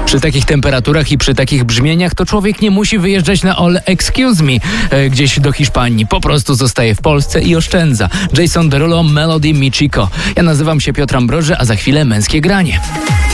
Przy takich temperaturach i przy takich brzmieniach to człowiek nie musi wyjeżdżać na all excuse me gdzieś do Hiszpanii. Po prostu zostaje w Polsce i oszczędza. Jason Derulo, Melody, Mi Chico. Ja nazywam się Piotr Ambroży, a za chwilę Męskie Granie.